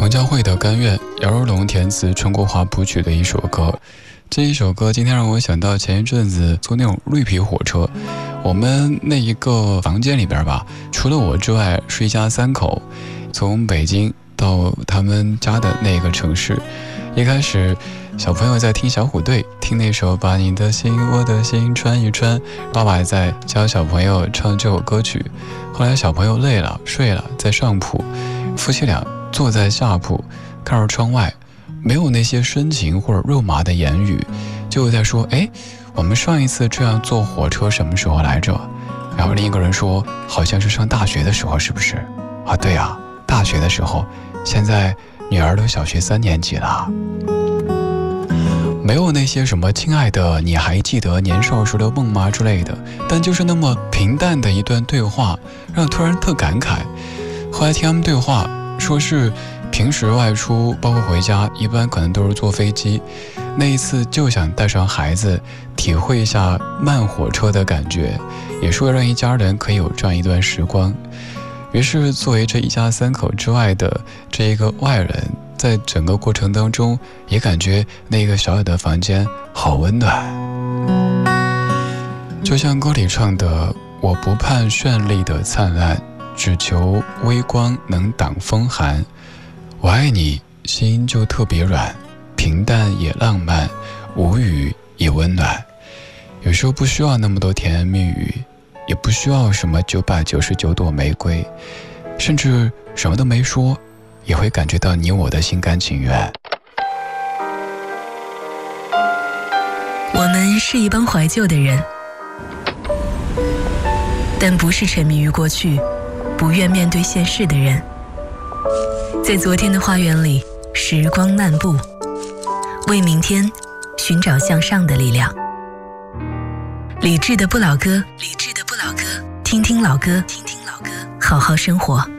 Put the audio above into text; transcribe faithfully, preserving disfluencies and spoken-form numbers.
王家卫的《甘愿》，姚若龙填词，陈国华谱曲的一首歌。这一首歌今天让我想到前一阵子坐那种绿皮火车，我们那一个房间里边吧，除了我之外是一家三口，从北京到他们家的那个城市。一开始小朋友在听小虎队，听那首把你的心我的心穿一穿，爸爸在教小朋友唱这首歌曲。后来小朋友累了睡了，在上铺，夫妻俩坐在下铺看着窗外，没有那些深情或者肉麻的言语，就在说，哎，我们上一次这样坐火车什么时候来着？然后另一个人说，好像是上大学的时候，是不是？啊，对啊，大学的时候，现在女儿都小学三年级了。没有那些什么亲爱的你还记得年少时的梦吗之类的，但就是那么平淡的一段对话，让我突然特感慨。后来听他们对话，说是平时外出包括回家一般可能都是坐飞机，那一次就想带上孩子体会一下慢火车的感觉，也说让一家人可以有这样一段时光。于是作为这一家三口之外的这一个外人，在整个过程当中也感觉那个小小的房间好温暖。就像歌里唱的，我不盼绚丽的灿烂，只求微光能挡风寒。我爱你，心就特别软，平淡也浪漫，无语也温暖。有时候不需要那么多甜言蜜语，也不需要什么九百九十九朵玫瑰，甚至什么都没说，也会感觉到你我的心甘情愿。 我们是一帮怀旧的人，但不是沉迷于过去不愿面对现实的人。在昨天的花园里，时光漫步，为明天寻找向上的力量。理智的不老歌，理智的不老歌，听听老歌，听听老歌，好好生活。